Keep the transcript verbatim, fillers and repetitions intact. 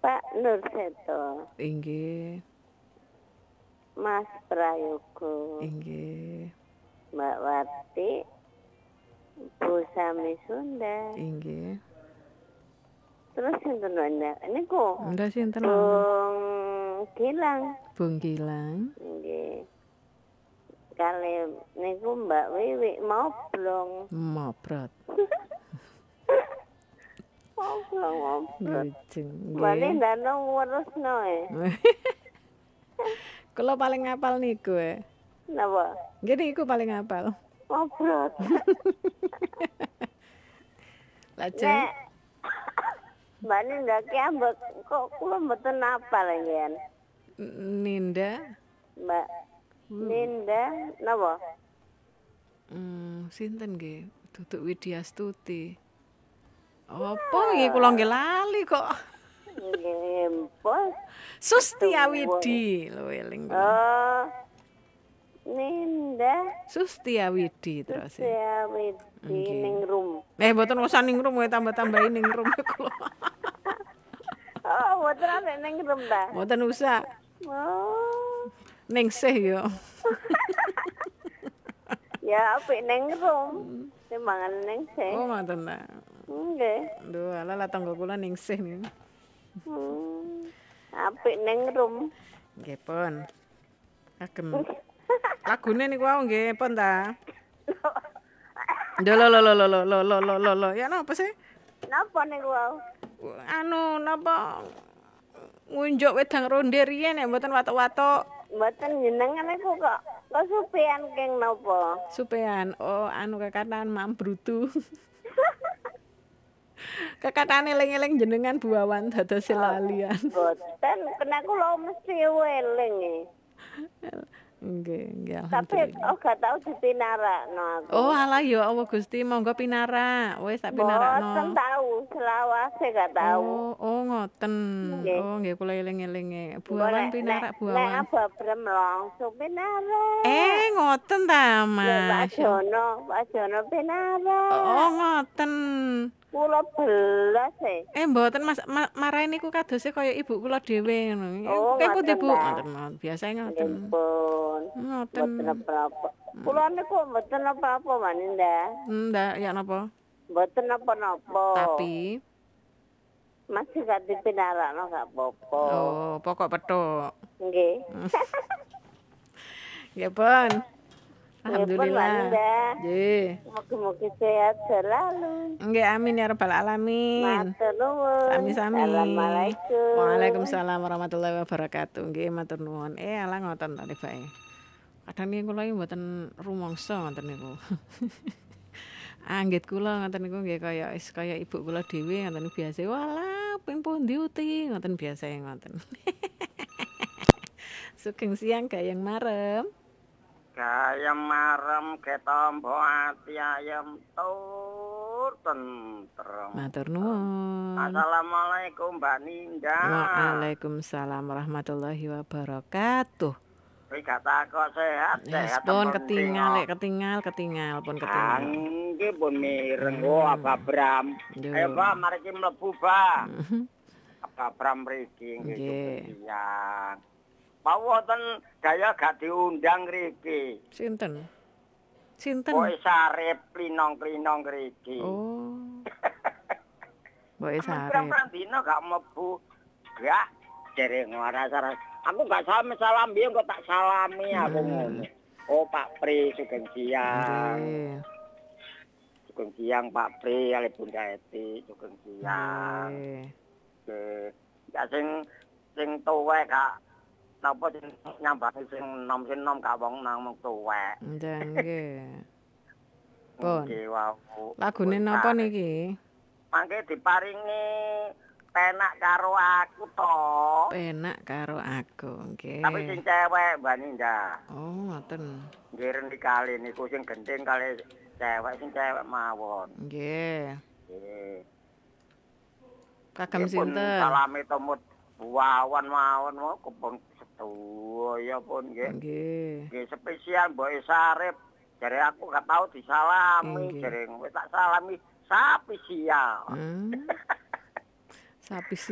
Pak Nurseto. Inggih. Mas Prayogo. Inggih. Mbak Wati. Bu Sami Sunda. Inggih. Terus sinten wae niku? Ndak sinten Bung Gilang. Bung Gilang. Nggih. Kali niku Mbak Wiwi Moblong. Mobrot. Moblong, moblong. Lujeng. Bali ndano ngurusno e. Kula paling ngapal niku e. Napa? Nggih niku paling ngapal. Mobrot. Lajeng. Nek Mbak Ninda ki ambek kok kula mboten apal nggih. Ninda. Mbak Ninda napa? Hmm, sinten nggih? Duduk Widyastuti. Apa nggih kula nggih lali kok. Nggih, Bos. Sustiawidi lho eling kula. Oh. Ninda Sustiawidi terus. Sustiawidi ning room. Eh mboten usah ning room tambah-tambahin ning room kula. Oh, mboten ana ning room ta? Mboten usah. Oh. Ning sih yo. Ya apik ning room. Timbangan ning sih. Oh, ngoten ta. Nggih. Lho, ala lah tangga kula ning sih niku. Hmm. Apik ning room. Nggih pun. Kagem. Lagune niku wau nggih pun ta. Lho lho lho lho lho lho lho lho lho lho ya napa sih? Napa niku wau? Anu napa ngunjuk wedang ronde riyen nek mboten watuk-watuk. Mboten jenengan niku kok kesupian keng napa? Supean. Oh, anu kekatan Mambrutu. Kekatan eling-eling jenengan buawan dados lalian. Mboten, kena kula mesti eling e. Nggih, nggih Tapi alhamdulillah. oh gak tau dipinarakno aku. Oh, alah ya Allah Gusti, monggo pinarak. Wis tak pinarakno. Mboten tau, selawase gak tau. Oh, oh ngoten. Nggih. Oh, nggih kula eling-elinge. Engko Buawan nek- pinarak nek- Nek buawan. ababrem langsung pinarak. Eh, ngoten ta, Nek Pak Mas. Jono, Pak Jono pinarak. Oh, ngoten. Kula belas e. Eh, mboten Mas, ma marahi niku kadose kaya ibu kula dhewe ngono. Oh, Kengku ngoten ibu ta. ngoten mawon. Biasae ngoten. Nggih pun. Ngoten. Mboten apa-apa. Kula niku mboten apa-apa Maninda. Ndak, ya napa? Mboten apa-apa. Tapi masih gak dipinarakno gak apa-apa. oh, pokok petuk. Nggih. Ya pun. Alhamdulillah. Nggih. Mugi-mugi sehat selalu. Nggih, amin ya rabbal alamin. Matur nuwun. Sami-sami. Assalamualaikum. Waalaikumsalam warahmatullahi wabarakatuh. Nggih, matur nuwun. Eh, ala ngoten ta bae. Kadang niku kula mboten rumangsa ngoten niku. Anggit kula ngoten niku nggih kaya wis kaya ibu kula dhewe ngoten biasa. Walah, ping pundi uti ngoten biasa ngoten. Sugeng siang gayeng marem. Gayam marem ketombo ati ayam tur tentrem. Matur nuwun. Assalamualaikum Mbak Ninda. Waalaikumsalam warahmatullahi wabarakatuh. Kowe gak takok sehat Yes, sehat. pun apa ketinggal, penting, lek ketinggal, ketinggal, pun ketinggal. Nggih pun mireng oh Abah Bram. Duh. Ayo Pak, mari ki mlebu Pak. Mhm. Abah Bram mriki nggih Nggih. siang. Mau wonten daya gak diundang ngriki. Sinten? Sinten? Boy Sarip klinong-klinong ngriki. Oh. Boy Sarip. Berapa dino gak mlebu. Gak jere ngara-sara. Aku gak salam salam biyen kok tak salami aku ngono. Oh Pak Pri sugeng siang. Nggih. Sugeng siang Pak Pri kali Bunda Eti sugeng siang. Nggih. Nggih. Ya sing sing tuwek gak napa sing nyambati sing nom sing nom gak wong nang mung tuwek. Nggih. Pun. Nggih wau. Lagune napa niki? Mangke diparingi penak karo aku to. Penak karo aku, nggih. Tapi sing cewek Mbak Ninda. Oh, ngoten. Nggih rendi kali niku sing gendeng kali cewek sing cewek mawon. Nggih. Nggih. Kagem Nggih, pun sinten? Salami tumut buawan mawon mau kepun sedaya pun nggih. Nggih. Nggih spesial Mbok Sarip. Jare aku gak tau disalami, Nggih. jare wis tak salami sapi sial. Hmm. Sapi